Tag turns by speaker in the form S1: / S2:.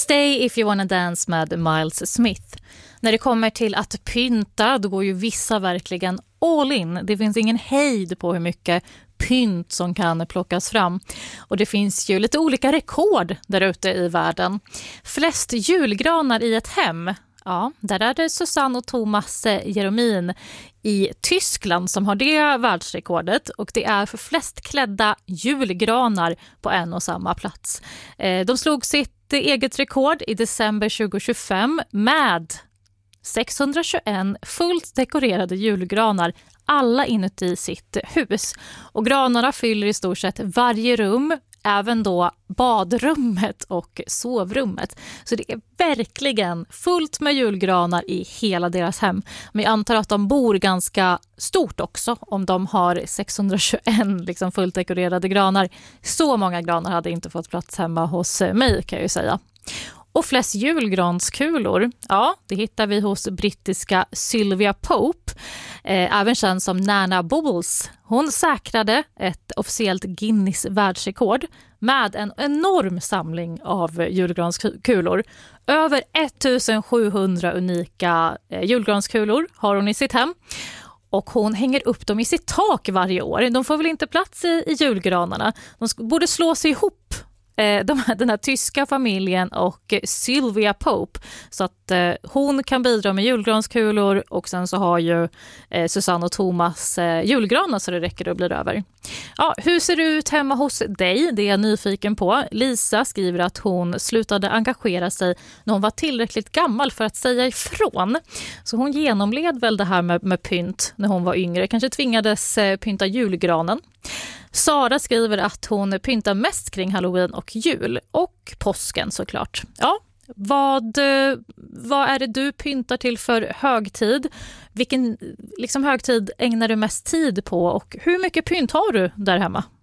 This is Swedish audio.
S1: Stay If You Wanna Dance med Miles Smith. När det kommer till att pynta, då går ju vissa verkligen all in. Det finns ingen hejd på hur mycket pynt som kan plockas fram. Och det finns ju lite olika rekord där ute i världen. Flest julgranar i ett hem. Ja, där är det Susanne och Thomas Jeromin i Tyskland som har det världsrekordet, och det är för flest klädda julgranar på en och samma plats. De slog sitt eget rekord i december 2025 med 621 fullt dekorerade julgranar, alla inuti sitt hus. Och granarna fyller i stort sett varje rum, även då badrummet och sovrummet. Så det är verkligen fullt med julgranar i hela deras hem. Men jag antar att de bor ganska stort också om de har 621 liksom fullt dekorerade granar. Så många granar hade inte fått plats hemma hos mig, kan jag ju säga. Och flest julgranskulor, ja, det hittar vi hos brittiska Sylvia Pope, även känd som Nana Bubbles. Hon säkrade ett officiellt Guinness världsrekord med en enorm samling av julgranskulor. Över 1700 unika julgranskulor har hon i sitt hem. Och hon hänger upp dem i sitt tak varje år. De får väl inte plats i julgranarna. De borde slå sig ihop, den här tyska familjen och Sylvia Pope, så att hon kan bidra med julgranskulor, och sen så har ju Susanne och Thomas julgranar så det räcker och blir över. Ja, hur ser det ut hemma hos dig? Det är jag nyfiken på. Lisa skriver att hon slutade engagera sig när hon var tillräckligt gammal för att säga ifrån. Så hon genomled väl det här med pynt när hon var yngre. Kanske tvingades pynta julgranen. Sara skriver att hon pyntar mest kring Halloween och jul och påsken såklart. Ja, vad är det du pyntar till för högtid? Vilken högtid ägnar du mest tid på, och hur mycket pynt har du där hemma?